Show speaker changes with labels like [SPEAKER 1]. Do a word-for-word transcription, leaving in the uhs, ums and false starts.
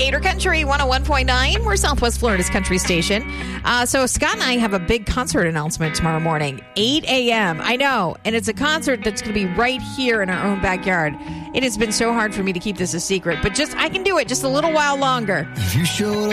[SPEAKER 1] Gator Country one oh one point nine. We're Southwest Florida's country station. Uh, so Scott and I have a big concert announcement tomorrow morning, eight a.m. I know, and it's a concert that's going to be right here in our own backyard. It has been so hard for me to keep this a secret, but just I can do it just a little while longer.
[SPEAKER 2] If you showed